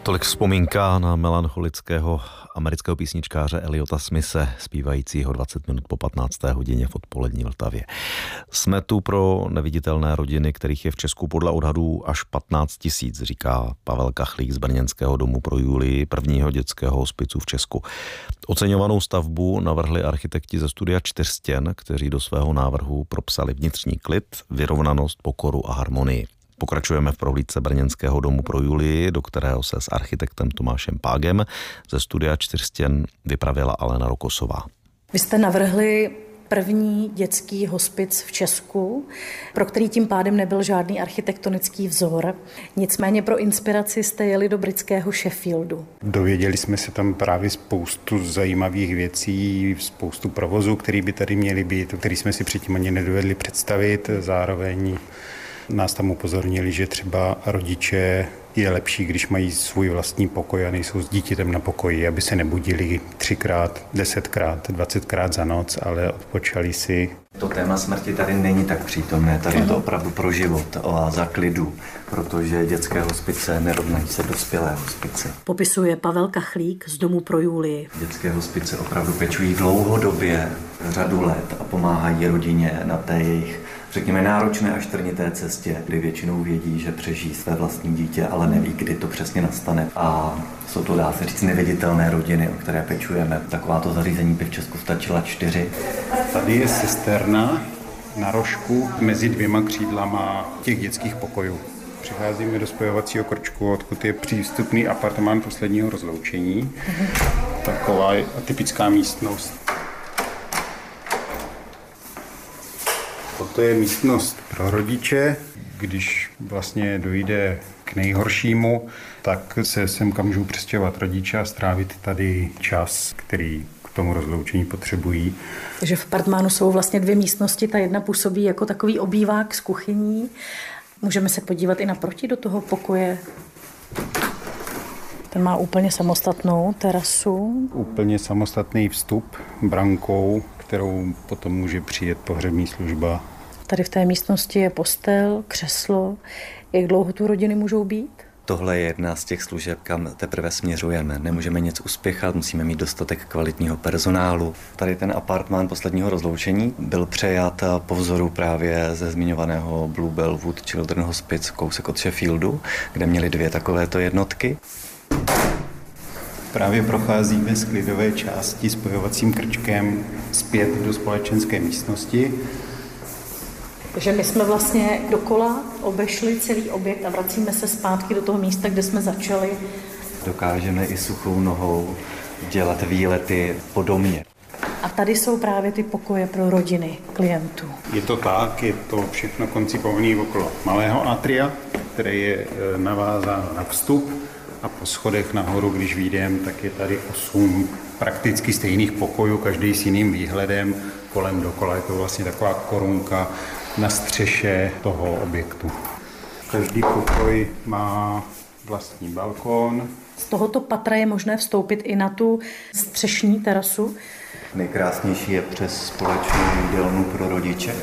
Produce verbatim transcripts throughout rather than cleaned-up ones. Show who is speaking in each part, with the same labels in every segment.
Speaker 1: Tolik vzpomínka na melancholického amerického písničkáře Eliota Smithe, zpívajícího dvacet minut po patnácté hodině v odpolední Vltavě. Jsme tu pro neviditelné rodiny, kterých je v Česku podle odhadů až patnáct tisíc, říká Pavel Kachlík z brněnského domu pro Julii, prvního dětského hospicu v Česku. Oceňovanou stavbu navrhli architekti ze studia Čtyřstěn, kteří do svého návrhu propsali vnitřní klid, vyrovnanost, pokoru a harmonii. Pokračujeme v prohlídce brněnského domu pro Julii, do kterého se s architektem Tomášem Págem ze studia Čtyřstěn vypravila Alena Rokosová.
Speaker 2: Vy jste navrhli první dětský hospic v Česku, pro který tím pádem nebyl žádný architektonický vzor. Nicméně pro inspiraci jste jeli do britského Sheffieldu.
Speaker 3: Dověděli jsme se tam právě spoustu zajímavých věcí, spoustu provozů, který by tady měly být, který jsme si předtím ani nedovedli představit. Zároveň nás tam upozornili, že třeba rodiče je lepší, když mají svůj vlastní pokoj a nejsou s dítětem na pokoji, aby se nebudili třikrát, desetkrát, dvacetkrát za noc, ale odpočali si.
Speaker 4: To téma smrti tady není tak přítomné, tady je to opravdu pro život, oáza klidu, protože dětské hospice nerovnají se dospělé hospice.
Speaker 2: Popisuje Pavel Kachlík z domu pro Julii.
Speaker 4: Dětské hospice opravdu pečují dlouhodobě, řadu let a pomáhají rodině na té jejich, řekněme, náročné a štrnité cestě, kdy většinou vědí, že přežijí své vlastní dítě, ale neví, kdy to přesně nastane. A jsou to, dá se říct, neviditelné rodiny, o které pečujeme. Takováto zařízení by v Česku stačila čtyři.
Speaker 3: Tady je cisterna na rožku mezi dvěma křídlama těch dětských pokojů. Přicházíme do spojovacího krčku, odkud je přístupný apartmán posledního rozloučení. Taková atypická místnost. Toto je místnost pro rodiče. Když vlastně dojde k nejhoršímu, tak se semka můžou přestěhovat rodiče a strávit tady čas, který k tomu rozloučení potřebují.
Speaker 2: Takže v apartmánu jsou vlastně dvě místnosti, ta jedna působí jako takový obývák s kuchyní. Můžeme se podívat i naproti do toho pokoje. Ten má úplně samostatnou terasu.
Speaker 3: Úplně samostatný vstup brankou, kterou potom může přijet pohřební služba.
Speaker 2: Tady v té místnosti je postel, křeslo. Jak dlouho tu rodiny můžou být?
Speaker 4: Tohle je jedna z těch služeb, kam teprve směřujeme. Nemůžeme nic uspěchat, musíme mít dostatek kvalitního personálu. Tady ten apartmán posledního rozloučení byl přejat po vzoru právě ze zmiňovaného Bluebell-Wood Children's Hospice, kousek od Sheffieldu, kde měli dvě takovéto jednotky.
Speaker 3: Právě procházíme z klidové části spojovacím krčkem zpět do společenské místnosti.
Speaker 2: Takže my jsme vlastně dokola obešli celý objekt a vracíme se zpátky do toho místa, kde jsme začali.
Speaker 4: Dokážeme i suchou nohou dělat výlety po domě.
Speaker 2: A tady jsou právě ty pokoje pro rodiny klientů.
Speaker 3: Je to tak, je to všechno koncipované okolo malého atria, které je navázáno na vstup. A po schodech nahoru, když vyjdeme, tak je tady osm prakticky stejných pokojů, každý s jiným výhledem kolem dokola. Je to vlastně taková korunka na střeše toho objektu. Každý pokoj má vlastní balkón.
Speaker 2: Z tohoto patra je možné vstoupit i na tu střešní terasu.
Speaker 4: Nejkrásnější je přes společnou jídelnu pro rodiče.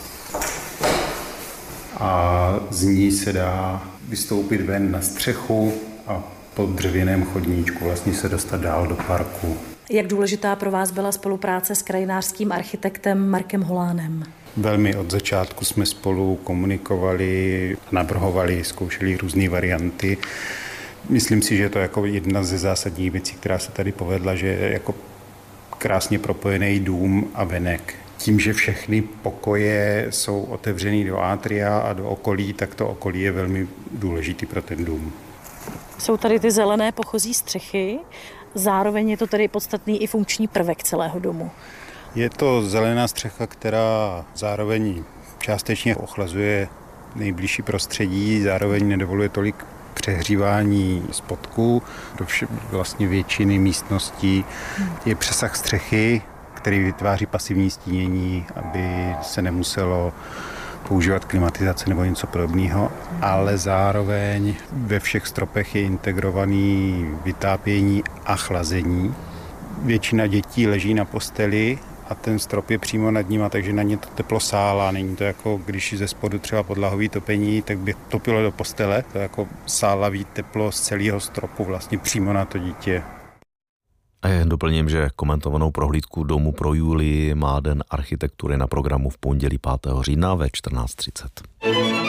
Speaker 3: A z ní se dá vystoupit ven na střechu a po dřevěném chodníčku vlastně se dostat dál do parku.
Speaker 2: Jak důležitá pro vás byla spolupráce s krajinářským architektem Markem Holánem?
Speaker 3: Velmi od začátku jsme spolu komunikovali, navrhovali, zkoušeli různé varianty. Myslím si, že je to jako jedna ze zásadních věcí, která se tady povedla, že je jako krásně propojený dům a venek. Tím, že všechny pokoje jsou otevřený do atria a do okolí, tak to okolí je velmi důležitý pro ten dům.
Speaker 2: Jsou tady ty zelené pochozí střechy, zároveň je to tady podstatný i funkční prvek celého domu.
Speaker 3: Je to zelená střecha, která zároveň částečně ochlazuje nejbližší prostředí, zároveň nedovoluje tolik přehřívání spodku do vše, vlastně většiny místností. Je přesah střechy, který vytváří pasivní stínění, aby se nemuselo používat klimatizace nebo něco podobného, ale zároveň ve všech stropech je integrovaný vytápění a chlazení. Většina dětí leží na posteli a ten strop je přímo nad ním, takže na ně to teplo sálá. Není to jako, když ze spodu třeba podlahový topení, tak by topilo do postele. To jako sálavý teplo z celého stropu vlastně přímo na to dítě.
Speaker 1: A jen doplním, že komentovanou prohlídku domu pro Julii má Den architektury na programu v pondělí pátého října ve čtrnáct třicet.